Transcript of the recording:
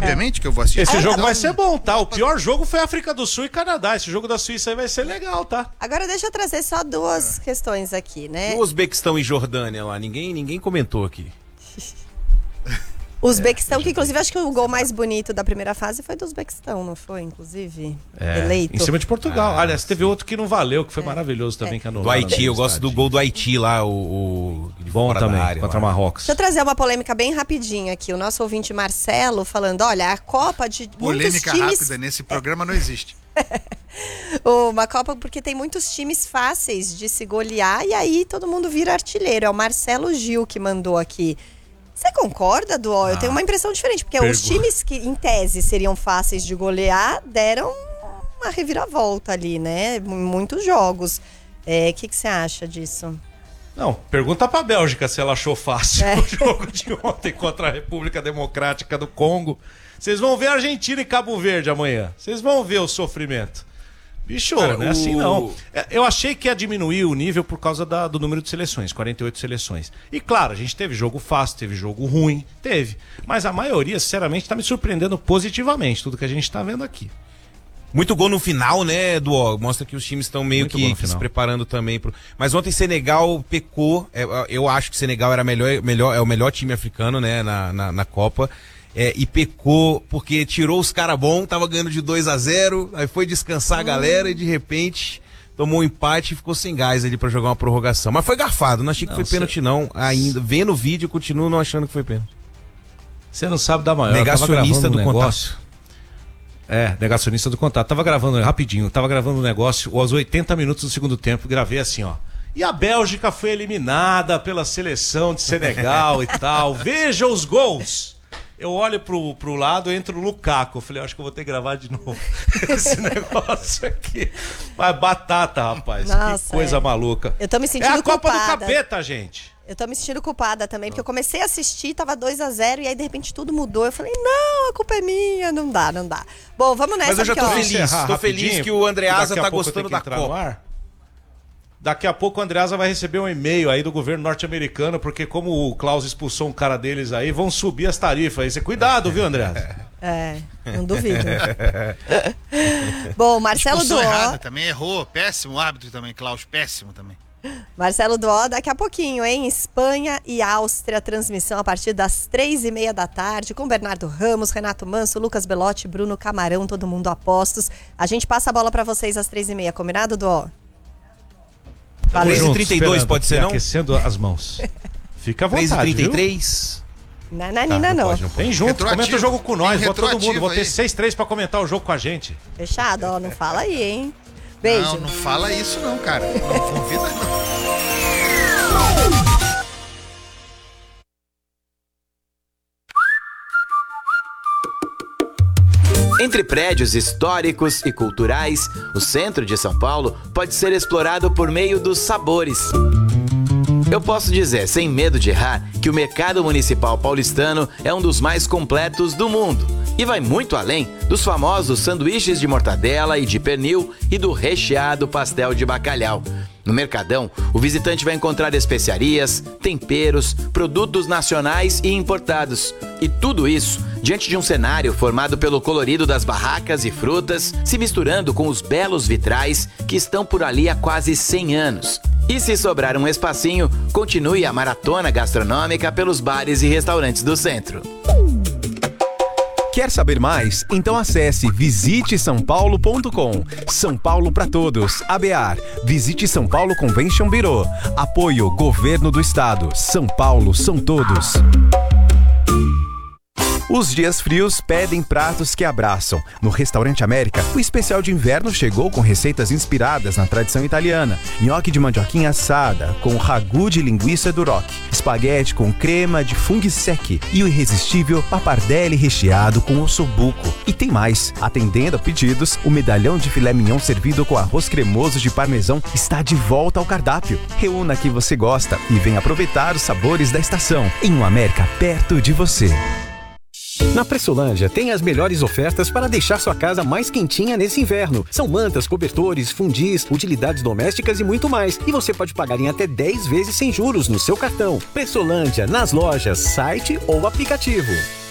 obviamente que eu vou assistir. Esse jogo vai ser bom, tá? O pior jogo foi África do Sul e Canadá. Esse jogo da Suíça aí vai ser legal, tá? Agora deixa eu trazer só duas questões aqui, né? E o Uzbequistão e Jordânia lá, ninguém comentou aqui. Uzbequistão, que inclusive acho que o gol mais bonito da primeira fase foi do Uzbequistão, não foi? Inclusive, eleito. Em cima de Portugal. Aliás, teve outro que não valeu, que foi maravilhoso também. Que do Haiti, eu gosto do gol do Haiti lá, o bom também, área, contra Marrocos. Deixa eu trazer uma polêmica bem rapidinho aqui. O nosso ouvinte Marcelo falando, olha, a Copa de polêmica muitos times... rápida nesse programa não existe. Uma Copa porque tem muitos times fáceis de se golear e aí todo mundo vira artilheiro. É o Marcelo Gil que mandou aqui. Você concorda, Duó? Eu tenho uma impressão diferente, porque os times que, em tese, seriam fáceis de golear, deram uma reviravolta ali, né? Muitos jogos. Que você acha disso? Não, pergunta pra Bélgica se ela achou fácil o jogo de ontem contra a República Democrática do Congo. Vocês vão ver a Argentina e Cabo Verde amanhã. Vocês vão ver o sofrimento. Bicho, não é assim não. Eu achei que ia diminuir o nível por causa do número de seleções, 48 seleções. E claro, a gente teve jogo fácil, teve jogo ruim, teve. Mas a maioria, sinceramente, está me surpreendendo positivamente, tudo que a gente está vendo aqui. Muito gol no final, né, Duó? Mostra que os times estão meio que se preparando também. Mas ontem Senegal pecou. Eu acho que Senegal era é o melhor time africano, né, na Copa. E pecou porque tirou os caras bons, tava ganhando de 2-0, aí foi descansar a galera e de repente tomou um empate e ficou sem gás ali pra jogar uma prorrogação. Mas foi garfado, não achei que foi pênalti não, ainda. Vendo o vídeo, continuo não achando que foi pênalti. Você não sabe da maior. Negacionista do contato. Negacionista do contato. Tava gravando rapidinho, tava gravando um negócio aos 80 minutos do segundo tempo, gravei assim, ó. E a Bélgica foi eliminada pela seleção de Senegal e tal. Veja os gols. Eu olho pro lado, entra o Lukaku. Eu falei, acho que eu vou ter que gravar de novo esse negócio aqui. Mas batata, rapaz. Nossa, que coisa maluca. Eu tô me sentindo culpada. É a Copa culpada. do Capeta, gente. Eu tô me sentindo culpada também, porque eu comecei a assistir, tava 2-0, e aí de repente tudo mudou. Eu falei, não, a culpa é minha, não dá. Bom, vamos nessa. Mas eu já tô feliz, tô feliz que o Andreasa tá gostando da Copa. Daqui a pouco o Andreasa vai receber um e-mail aí do governo norte-americano, porque como o Klaus expulsou um cara deles aí, vão subir as tarifas aí. Você cuidado, viu, Andreasa? Não duvido. Bom, Marcelo Duó... errada também, errou. Péssimo árbitro também, Klaus, péssimo também. Marcelo Duó, daqui a pouquinho, hein? Espanha e Áustria, transmissão a partir das 3h30 da tarde, com Bernardo Ramos, Renato Manso, Lucas Belotti, Bruno Camarão, todo mundo a postos. A gente passa a bola pra vocês às 3h30, combinado, Duó? 3h32 pode ser, não? Aquecendo as mãos. Fica à vontade, 3h33. Nananina, não. Vem junto, comenta o jogo com nós, bota todo mundo. Vou ter 6-3 pra comentar o jogo com a gente. Fechado, ó, não fala aí, hein? Beijo. Não fala isso não, cara. Não convida não. Entre prédios históricos e culturais, o centro de São Paulo pode ser explorado por meio dos sabores. Eu posso dizer, sem medo de errar, que o mercado municipal paulistano é um dos mais completos do mundo e vai muito além dos famosos sanduíches de mortadela e de pernil e do recheado pastel de bacalhau. No Mercadão, o visitante vai encontrar especiarias, temperos, produtos nacionais e importados. E tudo isso diante de um cenário formado pelo colorido das barracas e frutas, se misturando com os belos vitrais que estão por ali há quase 100 anos. E se sobrar um espacinho, continue a maratona gastronômica pelos bares e restaurantes do centro. Quer saber mais? Então acesse visitesaopaulo.com. São Paulo para todos. ABAR. Visite São Paulo Convention Bureau. Apoio Governo do Estado. São Paulo são todos. Os dias frios pedem pratos que abraçam. No Restaurante América, o especial de inverno chegou com receitas inspiradas na tradição italiana. Nhoque de mandioquinha assada, com ragu de linguiça duroc. Espaguete com crema de funghi secchi. E o irresistível pappardelle recheado com ossobuco. E tem mais. Atendendo a pedidos, o medalhão de filé mignon servido com arroz cremoso de parmesão está de volta ao cardápio. Reúna o que você gosta e venha aproveitar os sabores da estação. Em um América perto de você. Na Pressolândia tem as melhores ofertas para deixar sua casa mais quentinha nesse inverno. São mantas, cobertores, fundis, utilidades domésticas e muito mais. E você pode pagar em até 10 vezes sem juros no seu cartão. Pressolândia, nas lojas, site ou aplicativo.